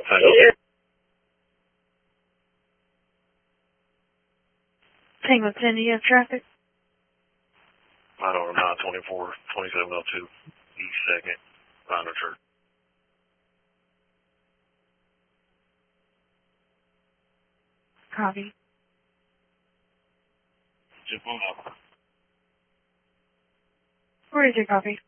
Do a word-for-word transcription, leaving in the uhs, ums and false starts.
Hello? Tango ten, do you have traffic? I don't know, nine twenty-four, twenty-seven oh two, East second, Minor Church. Copy. Just one up. Where is your copy?